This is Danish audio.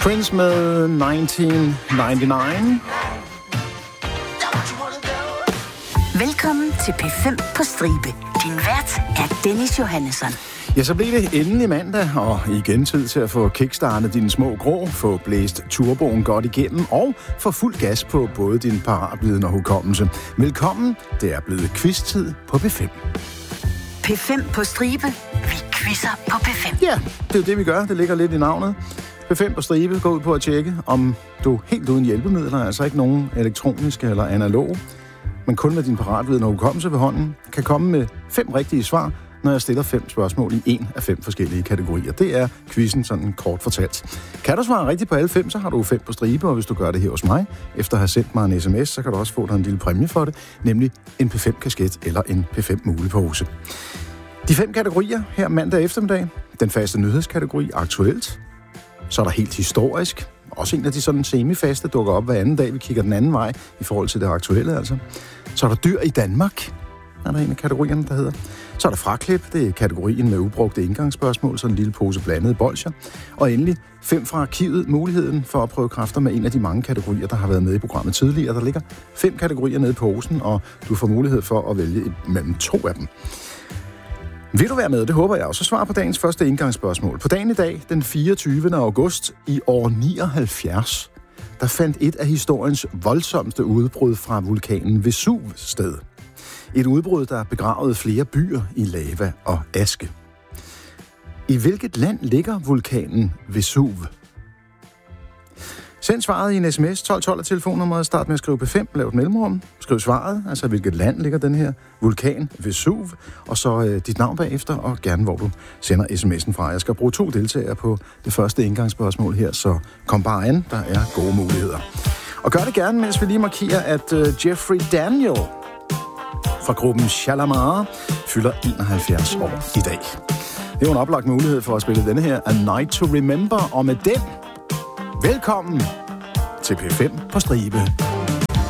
Prince med 1999. Velkommen til P5 på Stribe. Din vært er Dennis Johannesson. Ja, så blev det endelig mandag, og igen tid til at få kickstartet dine små grå, få blæst turboen godt igennem og få fuld gas på både din paratviden og hukommelse. Velkommen, det er blevet quiz-tid på P5. P5 på Stribe. Vi quizzer på P5. Ja, det er jo det, vi gør. Det ligger lidt i navnet. P5 på Stribe går ud på at tjekke, om du helt uden hjælpemidler, altså ikke nogen elektroniske eller analog, men kun med din paratviden og hukommelse ved hånden, kan komme med 5 rigtige svar, når jeg stiller 5 spørgsmål i en af 5 forskellige kategorier. Det er quizzen sådan kort fortalt. Kan du svare rigtigt på alle 5, så har du 5 på Stribe, og hvis du gør det her hos mig, efter at have sendt mig en sms, så kan du også få dig en lille præmie for det, nemlig en P5-kasket eller en P5-mulepose. De 5 kategorier her mandag eftermiddag. Den faste nyhedskategori, aktuelt. Så er der helt historisk. Også en af de sådan semifaste dukker op hver anden dag. Vi kigger den anden vej i forhold til det aktuelle, altså. Så er der dyr i Danmark. Er der en af kategorierne, der hedder. Så er der fraklip. Det er kategorien med ubrugte indgangsspørgsmål. Så en lille pose blandede bolsjer. Og endelig 5 fra arkivet. Muligheden for at prøve kræfter med en af de mange kategorier, der har været med i programmet tidligere. Der ligger 5 kategorier nede i posen, og du får mulighed for at vælge mellem 2 af dem. Vil du være med? Det håber jeg. Og så svar på dagens første indgangsspørgsmål. På dagen i dag, den 24. august i år 79, der fandt et af historiens voldsomste udbrud fra vulkanen Vesuv sted. Et udbrud, der begravede flere byer i lava og aske. I hvilket land ligger vulkanen Vesuv? Send svaret i en sms, 1212 af telefonnummeret, start med at skrive P5, lav et mellemrum, skriv svaret, altså hvilket land ligger den her vulkan Vesuv, og så dit navn bagefter, og gerne hvor du sender sms'en fra. Jeg skal bruge 2 deltagere på det første indgangsspørgsmål her, så kom bare an, der er gode muligheder. Og gør det gerne, mens vi lige markerer, at Jeffrey Daniel fra gruppen Shalamar fylder 71 år i dag. Det er jo en oplagt mulighed for at spille denne her A Night to Remember, og med den velkommen til P5 på Stribe.